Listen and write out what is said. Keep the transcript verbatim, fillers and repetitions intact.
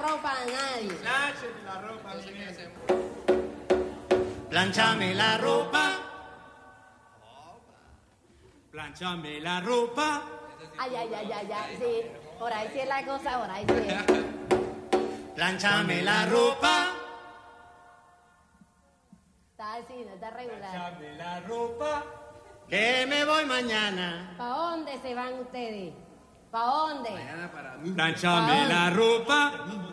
ropa a nadie. Plánchame la ropa, señor. Plánchame la ropa. Plánchame la ropa. Ay, ay, ay, ay, ay, sí. Por ahí sí es la cosa, por ahí sí. Plánchame la ropa. Está así, no está regular. Plánchame la ropa. Que me voy mañana. ¿Para dónde se van ustedes? ¿Para dónde? Plánchame la ropa.